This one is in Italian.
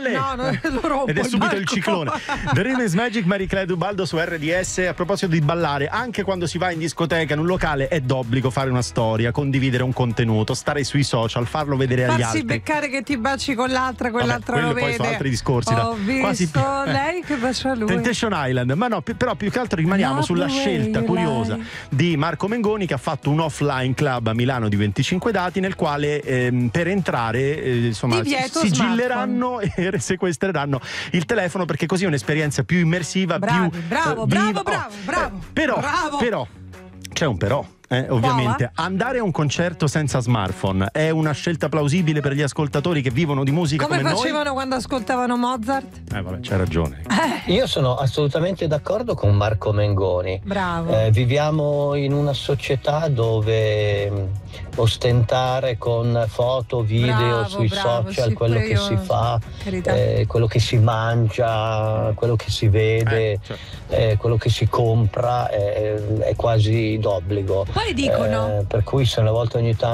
palle! No, lo rompo, ed è subito il Marco. ciclone. The Rhythm is Magic, Marie Claire Dubaldo su RDS. A proposito di ballare, anche quando si va in discoteca, in un locale, è d'obbligo fare una storia, condividere un contenuto, stare sui social, farlo vedere agli Farsi altri. beccare che ti baci con l'altra, quell'altra Vabbè, lo quello vede. poi sono altri discorsi. Ho visto quasi lei che bacia lui. Temptation Island, ma no, però più che altro rimaniamo Love sulla the way scelta you curiosa lie. di Marco Mengoni, che ha fatto un offline club a Milano di 25 dati, nel quale per entrare insomma Divieto sigilleranno e sequestreranno il telefono, perché così è un'esperienza più immersiva, Bravi, più bravo, viva. bravo. Però c'è un però. Ovviamente andare a un concerto senza smartphone è una scelta plausibile per gli ascoltatori che vivono di musica Come come facevano quando ascoltavano Mozart? Vabbè, c'hai ragione. Io sono assolutamente d'accordo con Marco Mengoni. Bravo. Viviamo in una società dove ostentare con foto, video Bravo, sui bravo, social, sì, quello pure che io, si fa, carità. quello che si mangia, quello che si vede, quello che si compra, è quasi d'obbligo. Poi dicono per cui se una volta ogni tanto